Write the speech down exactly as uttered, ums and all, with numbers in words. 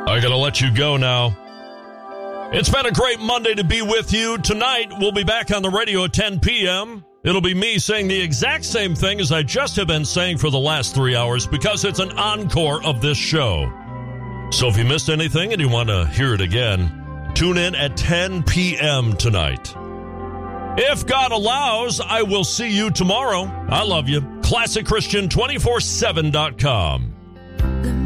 I gotta let you go now. It's been a great Monday to be with you. Tonight, we'll be back on the radio at ten p.m. It'll be me saying the exact same thing as I just have been saying for the last three hours because it's an encore of this show. So if you missed anything and you want to hear it again, tune in at ten p.m. tonight. If God allows, I will see you tomorrow. I love you. classic christian two four seven dot com.